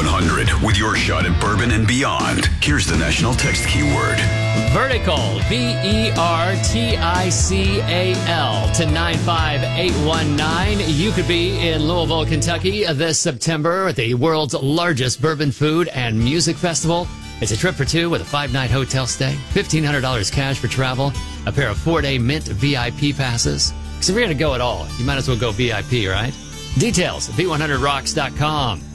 100 with your shot at bourbon and beyond. Here's the national text keyword. Vertical, VERTICAL to 95819. You could be in Louisville, Kentucky this September at the world's largest bourbon food and music festival. It's a trip for two with a 5-night hotel stay, $1,500 cash for travel, a pair of 4-day Mint VIP passes. Because if you're going to go at all, you might as well go VIP, right? Details at V100rocks.com.